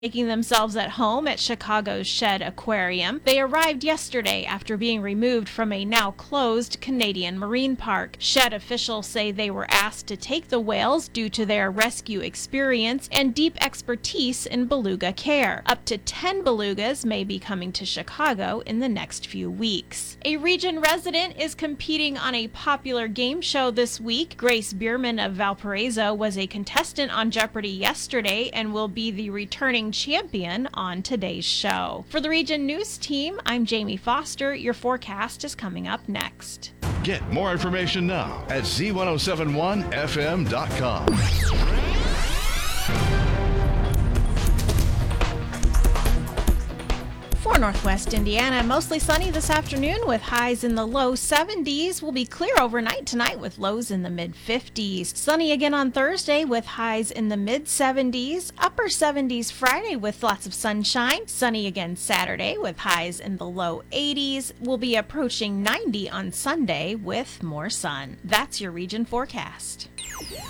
making themselves at home at Chicago's Shedd Aquarium. They arrived yesterday after being removed from a now closed Canadian marine park. Shedd officials say they were asked to take the whales due to their rescue experience and deep expertise in beluga care. Up to 10 belugas may be coming to Chicago in the next few weeks. A Region resident is competing on a popular game show this week. Grace Bierman of Valparaiso was a contestant on Jeopardy yesterday and will be the returning champion on today's show. For the Region News Team, I'm Jamie Foster. Your forecast is coming up next. Get more information now at z1071fm.com. For Northwest Indiana, mostly sunny this afternoon with highs in the low 70s. Will be clear overnight tonight with lows in the mid-50s. Sunny again on Thursday with highs in the mid-70s. Upper 70s Friday with lots of sunshine. Sunny again Saturday with highs in the low 80s. We'll be approaching 90 on Sunday with more sun. That's your region forecast.